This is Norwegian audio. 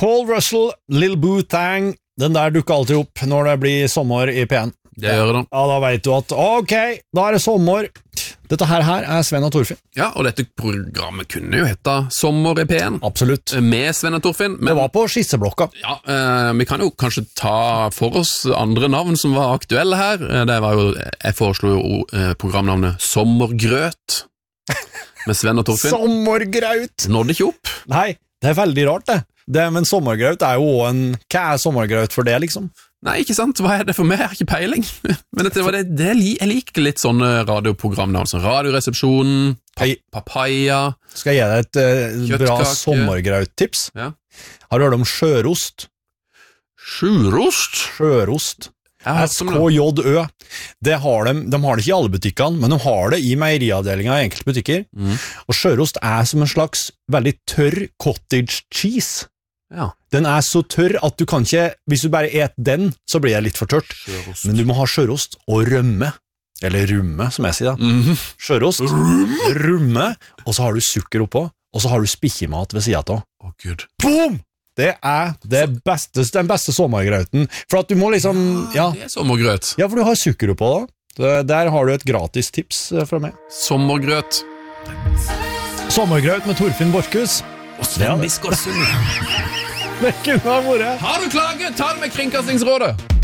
Paul Russell, Lil Boo Thang, den der dukker alltid opp når det blir sommer i P1. Det gjør det. Ja, da vet du at, ok, da er det sommer. Dette her er Sven og Torfinn. Ja, og dette programmet kunne jo hette Sommer i P1. Absolutt. Med Sven og Torfinn. Det var på skisseblokka. Ja, vi kan jo kanskje ta for oss andre navn som var aktuelle her. Det var jo, jeg foreslo jo programnavnet Sommergrøt med Sven og Torfinn. Sommergraut! Nådde ikke opp. Nei, det er veldig rart det. Men sommergraut er jo også en... Hva er sommergraut for det, liksom? Nei, ikke sant? Hva er det for meg? Jeg har ikke peiling. Men jeg liker litt sånne radioprogramnavn, sånn Radioresepsjonen, Papaya. Skal jeg gi deg et bra Kjøttkake. sommergraut-tips? Ja. Har du hørt om sjørost? Sjurost? Sjørost. Jeg har hørt om det. SKJØ. De har det ikke i alle butikkene, men de har det i meieriavdelingen i enkelte butikker. Og sjørost er som en slags veldig tørr cottage cheese. Ja. Den er så tørr at du kan ikke, hvis du bare et den, så blir det litt for tørt. Sjørost. Men du må ha sjørost og rømme. Eller rumme, som jeg sier da. Sjørost, rumme, og så har du sukker oppå, og så har du spikkjemat ved siden av. Å, Gud. Boom! Det er den beste sommergrauten. For at du må liksom, ja, Det er sommergrøt. for du har sukker oppå da. Der har du et gratis tips fra meg. Sommergrøt. Sommergraut med Torfinn Borchhus. Og Sven Biskårdsund. Det kunne ha vært. Har du klage, ta det med Kringkastingsrådet.